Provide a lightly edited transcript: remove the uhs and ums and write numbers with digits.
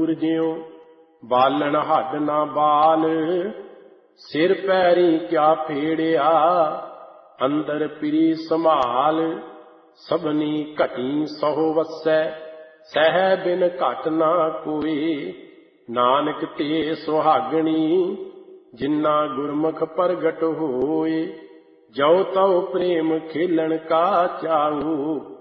ਦੂਰ ਜਿਉ ਬਾਲਣ ਹੱਡ ਨਾ ਬਾਲ। ਸਿਰ ਪੈਰੀ ਕਿਆ ਫੇੜਿਆ ਅੰਦਰ ਪਿਰੀ ਸੰਭਾਲ। ਸਭਨੀ ਘਟੀ ਸਹੁ ਵਸੈ ਸਹਿ ਬਿਨ ਘਟ ਨਾ ਕੋਈ। ਨਾਨਕ ਤੇ ਸੁਹਾਗਣੀ ਜਿਨਾ ਗੁਰਮੁਖ ਪ੍ਰਗਟ ਹੋਏ। ਜੋ ਤਉ ਪ੍ਰੇਮ ਖੇਲਣ ਕਾ ਚਾਉ